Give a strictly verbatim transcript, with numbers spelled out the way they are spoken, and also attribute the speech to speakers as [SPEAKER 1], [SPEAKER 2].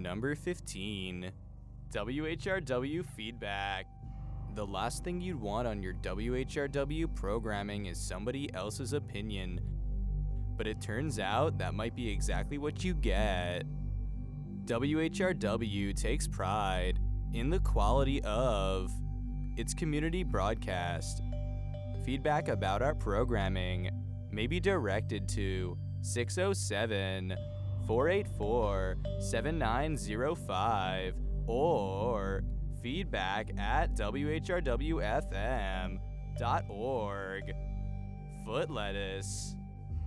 [SPEAKER 1] number fifteen, W H R W feedback. The last thing you'd want on your W H R W programming is somebody else's opinion, but it turns out that might be exactly what you get. W H R W takes pride in the quality of its community broadcast. Feedback about our programming may be directed to six oh seven, four eight four, seven nine oh five or feedback at W H R W F M dot org. Foot lettuce.